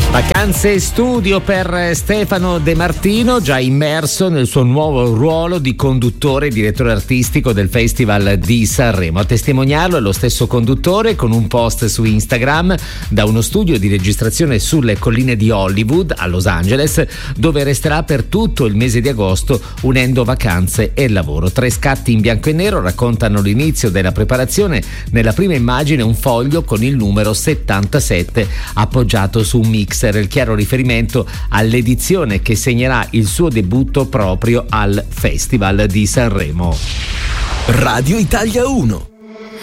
Vacanze studio per Stefano De Martino, già immerso nel suo nuovo ruolo di conduttore e direttore artistico del Festival di Sanremo. A testimoniarlo è lo stesso conduttore, con un post su Instagram da uno studio di registrazione sulle colline di Hollywood a Los Angeles, dove resterà per tutto il mese di agosto unendo vacanze e lavoro. 3 scatti in bianco e nero raccontano l'inizio della preparazione. Nella prima immagine un foglio con il numero 77 appoggiato su un mixer, il chiaro riferimento all'edizione che segnerà il suo debutto proprio al Festival di Sanremo. Radio Italia 1.